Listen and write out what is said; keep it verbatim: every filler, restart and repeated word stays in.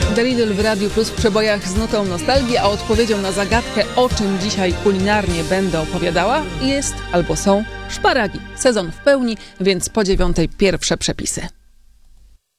The Lidl w Radiu Plus w przebojach z nutą nostalgii, a odpowiedzią na zagadkę, o czym dzisiaj kulinarnie będę opowiadała, jest albo są szparagi. Sezon w pełni, więc po dziewiątej pierwsze przepisy.